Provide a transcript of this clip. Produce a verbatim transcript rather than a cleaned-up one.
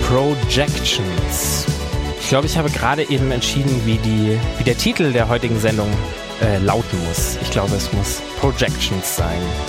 Projections. Ich glaube, ich habe gerade eben entschieden, wie, die, wie der Titel der heutigen Sendung äh, lauten muss. Ich glaube, es muss Projections sein.